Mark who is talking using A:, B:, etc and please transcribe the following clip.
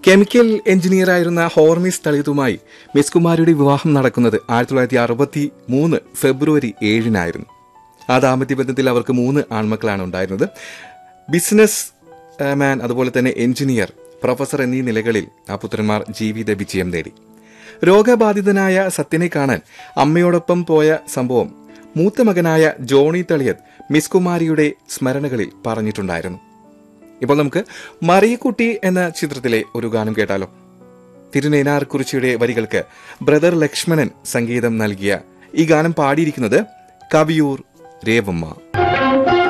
A: Chemical എഞ്ചിനീയറായിരുന്ന Hormis തളിയതുമായി miss കുമാരിയുടെ വിവാഹം നടക്കുന്നത് 1963 ഫെബ്രുവരി 7-നായിരുന്നു. ആ ദാമ്പത്യ ബന്ധത്തിൽ അവർക്ക് 3 ആൺമക്കളാണ് ഉണ്ടായിരുന്നത്. ബിസിനസ് മാൻ, അതുപോലെ തന്നെ എഞ്ചിനീയർ, പ്രൊഫസർ എന്നീ നിലകളിൽ ആ പുത്രന്മാർ ജീവിത വിജയം നേടി. രോഗബാധിതനായ സത്യനെ കാണാൻ അമ്മയോടൊപ്പം പോയ സംഭവം മൂത്ത മകനായ ജോണി തളിയത് മിസ് കുമാരിയുടെ സ്മരണകളിൽ പറഞ്ഞിട്ടുണ്ടായിരുന്നു. ഇപ്പോൾ നമുക്ക് മറിയക്കുട്ടി എന്ന ചിത്രത്തിലെ ഒരു ഗാനം കേട്ടാലോ. തിരുനേനാർ കുറിച്ചിയുടെ വരികൾക്ക് ബ്രദർ ലക്ഷ്മണൻ സംഗീതം നൽകിയ ഈ ഗാനം പാടിയിരിക്കുന്നത് കവിയൂർ രേവമ്മ.